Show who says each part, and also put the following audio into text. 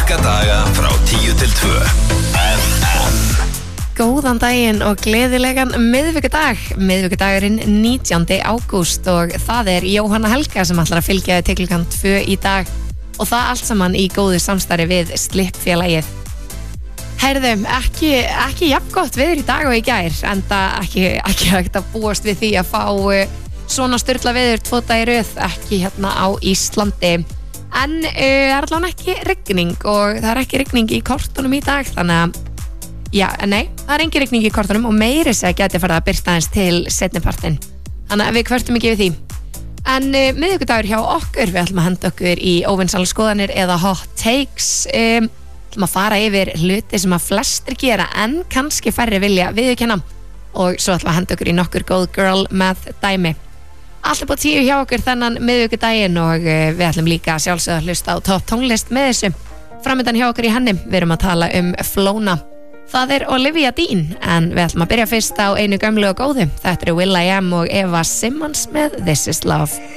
Speaker 1: Virka daga frá 10 til 2 FM.
Speaker 2: Góðan daginn og gleðilegan miðvikudagurinn 19. ágúst og það Jóhanna Helga sem ætlar að fylgja til klukkan 2 í dag og það allt saman í góðu samstarfi við Slippfélagið. Heyrðum, ekki jafn gott veður í dag og í gær, enda ekki hægt að búast við því að fá svona sturla veður 2 daga í röð, ekki hérna á Íslandi. En allavega ekki rigning og það ekki rigning í kortunum í dag, þannig að það engin rigning í kortunum og meiri segja geti farið að birta aðeins til seinnipartinn. Þannig að við kvörtum ekki við því. En miðvikudagur hjá okkur, við ætlum að henda okkur í óvinsælar skoðanir eða hot takes. Ætlum að fara yfir hluti sem að flestir gera en kannski færri vilja viðurkenna og svo ætlum að henda okkur í nokkur góð girl math dæmi. Allt upp á 10 hjá okkur þennan miðvikudaginn og við ætlum líka sjálfsögða að hlusta á topp tónlist með þessu. Framöndan hjá okkur í henni, við erum að tala Flóna. Það Olivia Dean, en við ætlum að byrja fyrst á einu gömlu og góðu. Þetta will.i.am og Eva Simmons með This Is Love.